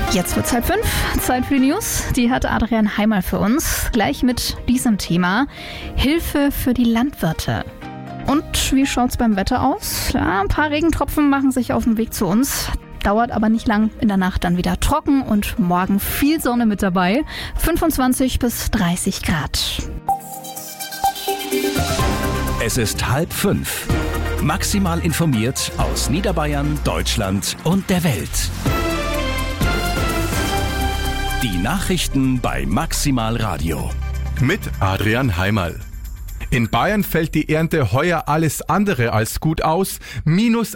Jetzt wird's 4:30, Zeit für die News. Die hat Adrian Heimal für uns. Gleich mit diesem Thema: Hilfe für die Landwirte. Und wie schaut's beim Wetter aus? Ja, ein paar Regentropfen machen sich auf den Weg zu uns. Dauert aber nicht lang, in der Nacht dann wieder trocken und morgen viel Sonne mit dabei. 25 bis 30 Grad. Es ist 4:30. Maximal informiert aus Niederbayern, Deutschland und der Welt. Die Nachrichten bei Maximal Radio. Mit Adrian Heimal. In Bayern fällt die Ernte heuer alles andere als gut aus, minus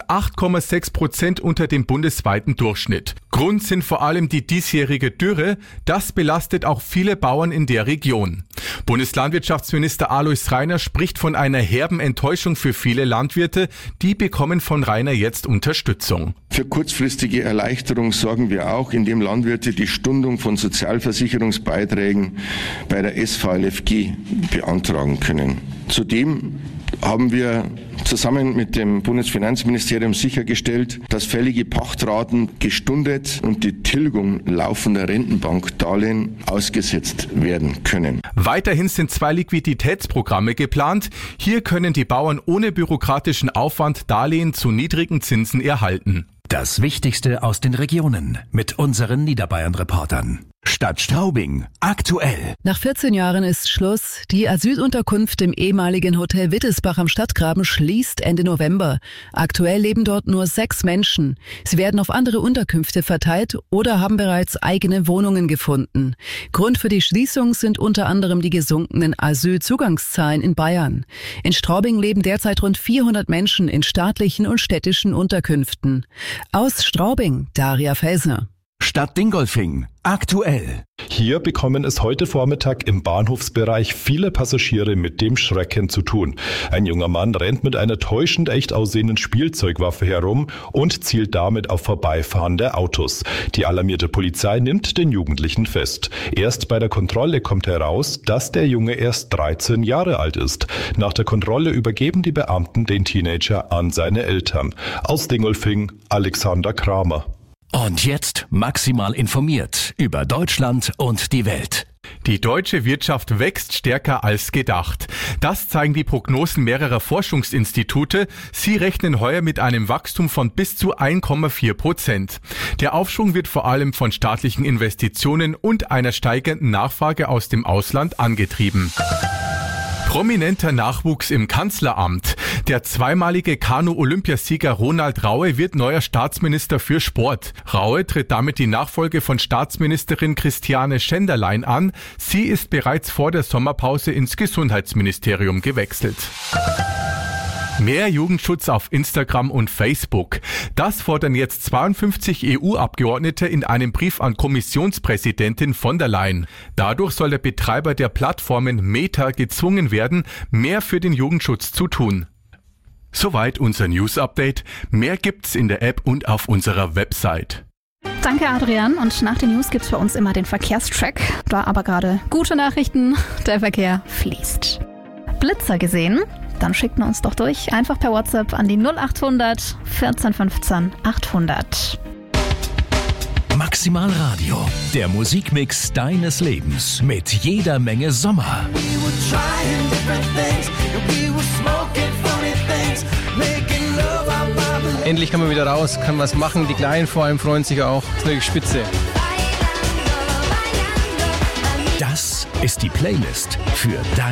8,6% unter dem bundesweiten Durchschnitt. Grund sind vor allem die diesjährige Dürre, das belastet auch viele Bauern in der Region. Bundeslandwirtschaftsminister Alois Rainer spricht von einer herben Enttäuschung für viele Landwirte, die bekommen von Rainer jetzt Unterstützung. Für kurzfristige Erleichterung sorgen wir auch, indem Landwirte die Stundung von Sozialversicherungsbeiträgen bei der SVLFG beantragen können. Zudem haben wir zusammen mit dem Bundesfinanzministerium sichergestellt, dass fällige Pachtraten gestundet und die Tilgung laufender Rentenbankdarlehen ausgesetzt werden können. Weiterhin sind 2 Liquiditätsprogramme geplant. Hier können die Bauern ohne bürokratischen Aufwand Darlehen zu niedrigen Zinsen erhalten. Das Wichtigste aus den Regionen mit unseren Niederbayern-Reportern. Stadt Straubing, aktuell. Nach 14 Jahren ist Schluss. Die Asylunterkunft im ehemaligen Hotel Wittelsbach am Stadtgraben schließt Ende November. Aktuell leben dort nur 6 Menschen. Sie werden auf andere Unterkünfte verteilt oder haben bereits eigene Wohnungen gefunden. Grund für die Schließung sind unter anderem die gesunkenen Asylzugangszahlen in Bayern. In Straubing leben derzeit rund 400 Menschen in staatlichen und städtischen Unterkünften. Aus Straubing, Daria Felsner. Stadt Dingolfing, aktuell. Hier bekommen es heute Vormittag im Bahnhofsbereich viele Passagiere mit dem Schrecken zu tun. Ein junger Mann rennt mit einer täuschend echt aussehenden Spielzeugwaffe herum und zielt damit auf vorbeifahrende Autos. Die alarmierte Polizei nimmt den Jugendlichen fest. Erst bei der Kontrolle kommt heraus, dass der Junge erst 13 Jahre alt ist. Nach der Kontrolle übergeben die Beamten den Teenager an seine Eltern. Aus Dingolfing, Alexander Kramer. Und jetzt maximal informiert über Deutschland und die Welt. Die deutsche Wirtschaft wächst stärker als gedacht. Das zeigen die Prognosen mehrerer Forschungsinstitute. Sie rechnen heuer mit einem Wachstum von bis zu 1,4%. Der Aufschwung wird vor allem von staatlichen Investitionen und einer steigenden Nachfrage aus dem Ausland angetrieben. Prominenter Nachwuchs im Kanzleramt. Der zweimalige Kanu-Olympiasieger Ronald Raue wird neuer Staatsminister für Sport. Raue tritt damit die Nachfolge von Staatsministerin Christiane Schenderlein an. Sie ist bereits vor der Sommerpause ins Gesundheitsministerium gewechselt. Mehr Jugendschutz auf Instagram und Facebook. Das fordern jetzt 52 EU-Abgeordnete in einem Brief an Kommissionspräsidentin von der Leyen. Dadurch soll der Betreiber der Plattformen Meta gezwungen werden, mehr für den Jugendschutz zu tun. Soweit unser News-Update. Mehr gibt's in der App und auf unserer Website. Danke, Adrian. Und nach den News gibt's bei uns immer den Verkehrstrack. Da aber gerade gute Nachrichten. Der Verkehr fließt. Blitzer gesehen? Dann schickt uns doch durch. Einfach per WhatsApp an die 0800 14 15 800. Maximal Radio, der Musikmix deines Lebens mit jeder Menge Sommer. Endlich kann man wieder raus, kann was machen. Die Kleinen vor allem freuen sich auch. Das ist wirklich spitze. Das ist die Playlist für dein